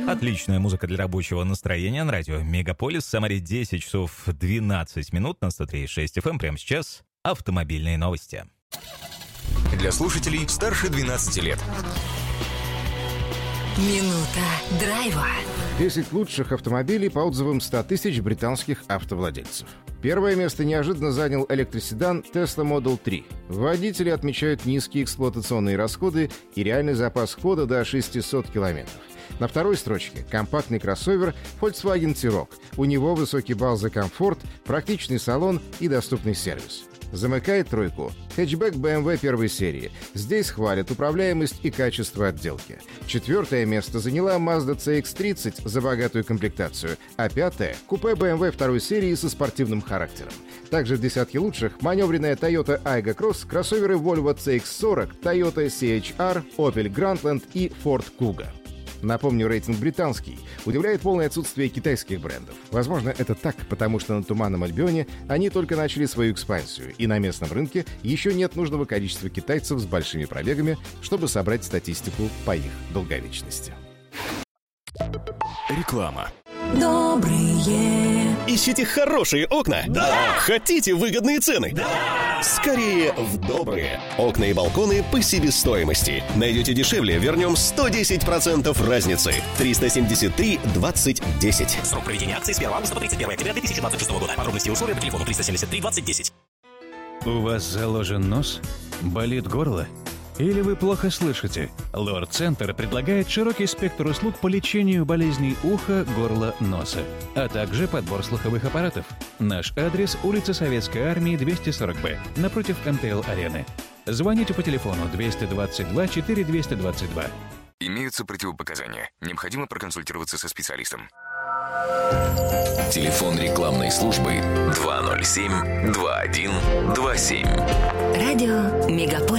Отличная музыка для рабочего настроения на радио Мегаполис. В Самаре 10 часов 12 минут на 103.6 FM. Прямо сейчас автомобильные новости. Для слушателей старше 12 лет. Минута драйва. 10 лучших автомобилей по отзывам 100 тысяч британских автовладельцев. Первое место неожиданно занял электроседан Tesla Model 3. Водители отмечают низкие эксплуатационные расходы и реальный запас хода до 600 километров. На второй строчке компактный кроссовер Volkswagen T-Roc. У него высокий балл за комфорт, практичный салон и доступный сервис. Замыкает тройку хэтчбэк BMW первой серии. Здесь хвалят управляемость и качество отделки. Четвертое место заняла Mazda CX-30 за богатую комплектацию, а пятое — купе BMW второй серии со спортивным характером. Также в десятке лучших маневренная Toyota Aygo Cross, кроссоверы Volvo CX-40, Toyota CHR, Opel Grandland и Ford Kuga. Напомню, рейтинг британский. Удивляет полное отсутствие китайских брендов. Возможно, это так, потому что на Туманном Альбионе они только начали свою экспансию, и на местном рынке еще нет нужного количества китайцев с большими пробегами, чтобы собрать статистику по их долговечности. Реклама. Добрые. Ищите хорошие окна? Да! Хотите выгодные цены? Да! Скорее в Добрые. Окна и балконы по себестоимости. Найдете дешевле, вернем 110% разницы. 373 20 10. Срок проведения акции с 1 августа по 31 октября 2026 года. Подробности и условия по телефону 373 20 10. У вас заложен нос? Болит горло? Или вы плохо слышите? Лор Центр предлагает широкий спектр услуг по лечению болезней уха, горла, носа, а также подбор слуховых аппаратов. Наш адрес — улица Советской Армии, 240Б, напротив МТЛ-арены. Звоните по телефону 222 4222. Имеются противопоказания. Необходимо проконсультироваться со специалистом. Телефон рекламной службы 207 2127. Радио Мегаполис.